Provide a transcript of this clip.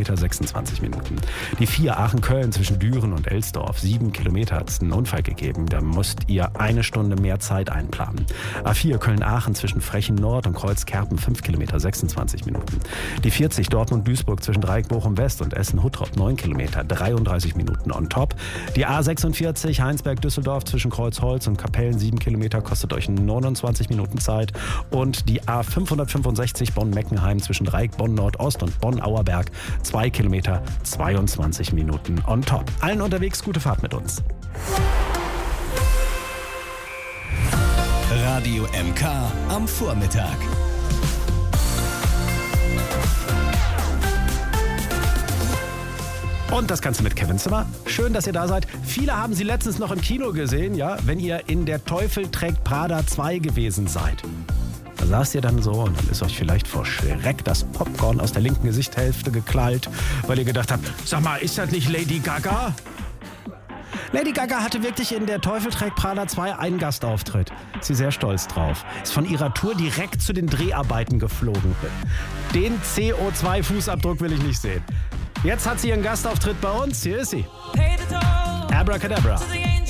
Kilometer 26 Minuten. Die 4 Aachen-Köln zwischen Düren und Elsdorf, 7 Kilometer hat es einen Unfall gegeben. Da müsst ihr 1 Stunde mehr Zeit einplanen. A4 Köln-Aachen zwischen Frechen Nord und Kreuzkerpen, 5 Kilometer 26 Minuten. Die 40 Dortmund-Duisburg zwischen Dreieck Bochum-West und Essen-Huttrop, 9 Kilometer, 33 Minuten on top. Die A46 Heinsberg-Düsseldorf zwischen Kreuzholz und Kapellen, 7 Kilometer, kostet euch 29 Minuten Zeit. Und die A565 Bonn-Meckenheim zwischen Dreieck Bonn-Nordost und Bonn-Auerberg, 2 Kilometer, 22 Minuten on top. Allen unterwegs gute Fahrt mit uns. Radio MK am Vormittag. Und das Ganze mit Kevin Zimmer. Schön, dass ihr da seid. Viele haben sie letztens noch im Kino gesehen, ja, wenn ihr in Der Teufel trägt Prada 2 gewesen seid. Da saßt ihr dann so und dann ist euch vielleicht vor Schreck das Popcorn aus der linken Gesichtshälfte geklallt, weil ihr gedacht habt, sag mal, ist das nicht Lady Gaga? Lady Gaga hatte wirklich in Der Teufel trägt Prada 2 einen Gastauftritt. Ist sie sehr stolz drauf. Ist von ihrer Tour direkt zu den Dreharbeiten geflogen. Den CO2-Fußabdruck will ich nicht sehen. Jetzt hat sie ihren Gastauftritt bei uns. Hier ist sie. Abracadabra.